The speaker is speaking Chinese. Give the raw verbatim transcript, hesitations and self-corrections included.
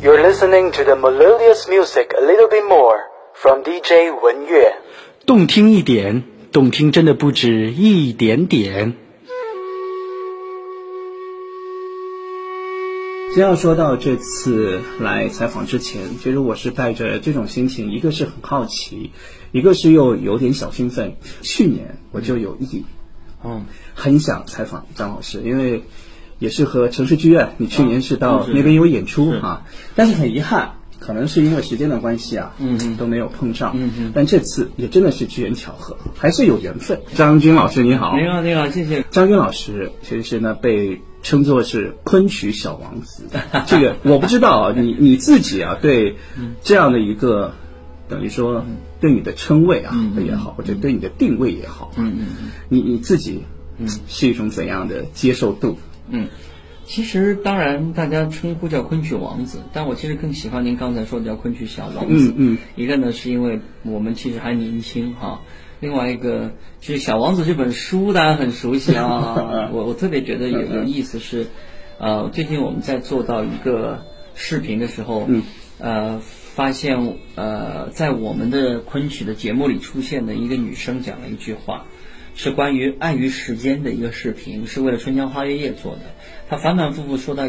You're listening to the melodious music a little bit more from D J 文乐。 动听一点，动听真的不止一点点。先要说到这次来采访之前，其实我是带着这种心情，一个是很好奇，一个是又有点小兴奋。去年我就有意，嗯，很想采访张老师，因为也是和城市剧院，你去年是到那边有演出啊，但是很遗憾，可能是因为时间的关系啊，嗯嗯，都没有碰上，嗯嗯，但这次也真的是机缘巧合，还是有缘分。张军老师你好。 你好，你好，谢谢。 张军老师其实呢被称作是昆曲小王子，这个我不知道啊，你你自己啊对这样的一个等于说对你的称谓啊也好，或者对你的定位也好，嗯嗯，你你自己是一种怎样的接受度？ 嗯，其实当然大家称呼叫昆曲王子，但我其实更喜欢您刚才说的叫昆曲小王子。嗯嗯，一个呢是因为我们其实还年轻哈，另外一个就是《小王子》这本书大家很熟悉啊，我我特别觉得有有意思是，呃，最近我们在做到一个视频的时候，嗯，呃，发现呃在我们的昆曲的节目里出现的一个女生讲了一句话。是关于爱与时间的一个视频，是为了春江花月夜做的。他反反复复说到